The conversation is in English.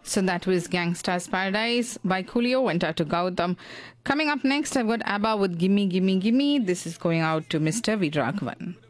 So that was Gangsta's Paradise by Coolio, went out to Gautam. Coming up next, I've got ABBA with Gimme Gimme Gimme. This is going out to Mr. Vidragvan.